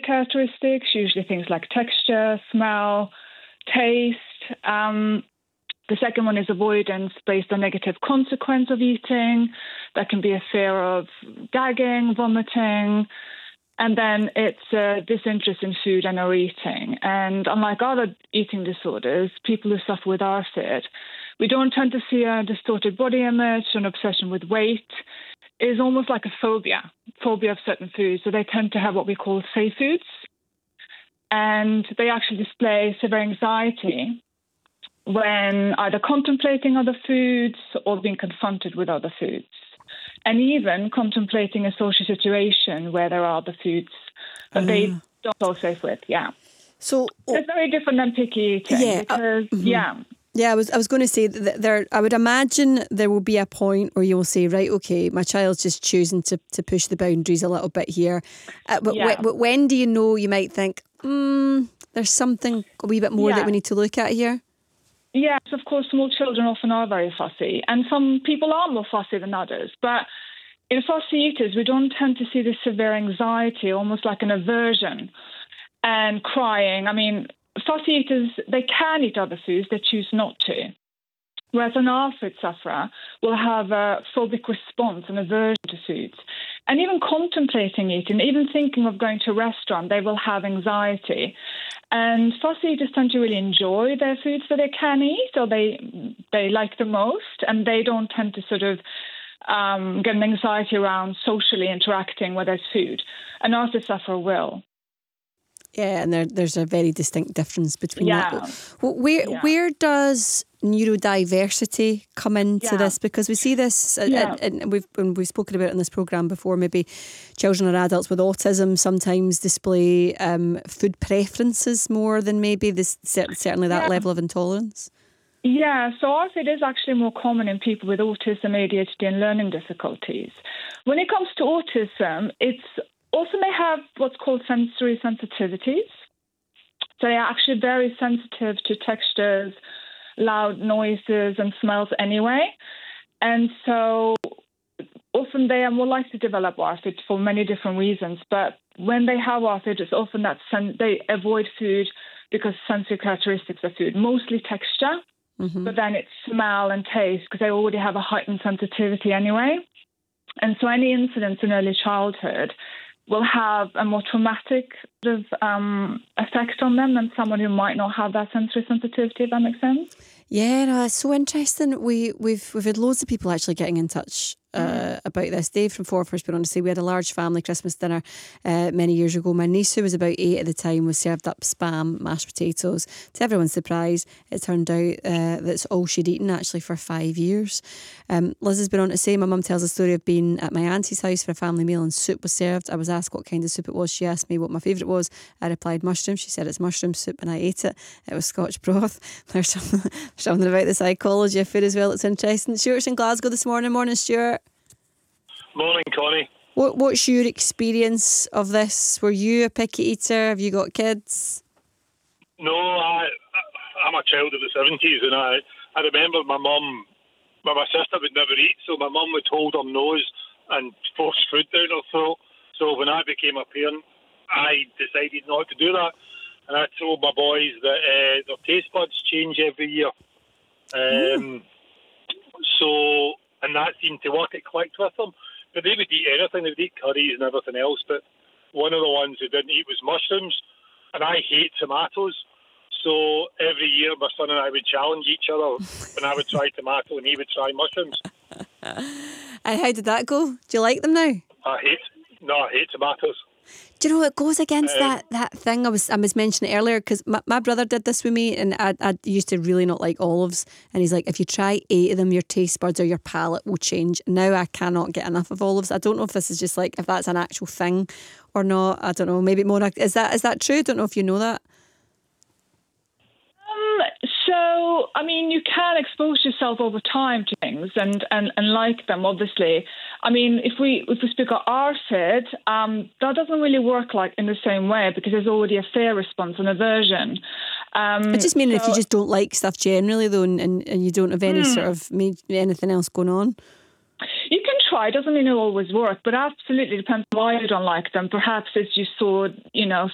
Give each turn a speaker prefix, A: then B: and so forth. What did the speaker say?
A: characteristics, usually things like texture, smell, taste. The second one is avoidance based on negative consequence of eating. That can be a fear of gagging, vomiting. And then it's disinterest in food and or eating. And unlike other eating disorders, people who suffer with ARFID, we don't tend to see a distorted body image, an obsession with weight. It is almost like a phobia of certain foods. So they tend to have what we call safe foods. And they actually display severe anxiety when either contemplating other foods or being confronted with other foods, and even contemplating a social situation where there are other foods that they don't feel safe with. Yeah.
B: So
A: it's very different than picky eating.
B: Yeah.
A: Because,
B: Yeah, I was going to say that there. I would imagine there will be a point where you will say, right, okay, my child's just choosing to push the boundaries a little bit here. But when do you know you might think, there's something a wee bit more that we need to look at here?
A: Yes, of course, small children often are very fussy, and some people are more fussy than others. But in fussy eaters, we don't tend to see this severe anxiety, almost like an aversion and crying. I mean, fussy eaters, they can eat other foods, they choose not to. Whereas an ARFID sufferer will have a phobic response, an aversion to foods. And even contemplating eating, even thinking of going to a restaurant, they will have anxiety. And fussy eaters tend to really enjoy their foods that they can eat or they like the most, and they don't tend to sort of get an anxiety around socially interacting with their food. An ARFID sufferer will.
B: Yeah, and there's a very distinct difference between that. Where does neurodiversity come into this? Because we see this, and we've spoken about it in this programme before, maybe children or adults with autism sometimes display food preferences more than maybe certainly that level of intolerance.
A: Yeah, so ARFID is actually more common in people with autism, ADHD and learning difficulties. When it comes to autism, it's also may have what's called sensory sensitivities. So they're actually very sensitive to textures, loud noises and smells anyway. And so often they are more likely to develop ARFID for many different reasons. But when they have ARFID, it's often that they avoid food because sensory characteristics of food, mostly texture, but then it's smell and taste because they already have a heightened sensitivity anyway. And so any incidents in early childhood will have a more traumatic sort of, effect on them than someone who might not have that sensory sensitivity, if that makes sense.
B: Yeah, no, it's so interesting. We've had loads of people actually getting in touch about this. Dave from Forfars put on to say we had a large family Christmas dinner many years ago. My niece, who was about 8 at the time, was served up spam, mashed potatoes. To everyone's surprise, it turned out that's all she'd eaten actually for 5 years. Liz has been on to say my mum tells a story of being at my auntie's house for a family meal and soup was served. I was asked what kind of soup it was. She asked me what my favourite was. I replied mushroom. She said it's mushroom soup and I ate it. It was Scotch broth. There's something about the psychology of food as well. It's interesting. Stuart's in Glasgow this morning. Morning, Stuart.
C: Morning, Connie.
B: What's your experience of this? Were you a picky eater? Have you got kids?
C: No, I'm a child of the 70s, and I remember my mum, my sister would never eat, so my mum would hold her nose and force food down her throat. So when I became a parent, I decided not to do that. And I told my boys that their taste buds change every year. And that seemed to work. It clicked with them. But they would eat anything. They would eat curries and everything else. But one of the ones they didn't eat was mushrooms. And I hate tomatoes. So every year my son and I would challenge each other. When I would try tomato and he would try mushrooms.
B: And how did that go? Do you like them now?
C: I hate tomatoes.
B: Do you know, it goes against that thing I was mentioning earlier, because my brother did this with me, and I used to really not like olives, and he's like, if you try 8 of them, your taste buds or your palate will change. Now I cannot get enough of olives. I don't know if this is just like, if that's an actual thing or not. I don't know, maybe more, is that true? I don't know if you know that.
A: So, I mean, you can expose yourself over time to things and like them, obviously. I mean, if we speak of ARFID, that doesn't really work like in the same way because there's already a fear response, an aversion.
B: I just mean if you just don't like stuff generally, though, and you don't have any sort of anything else going on.
A: You can try. It doesn't mean it'll always work, but absolutely depends why you don't like them. Perhaps as you saw,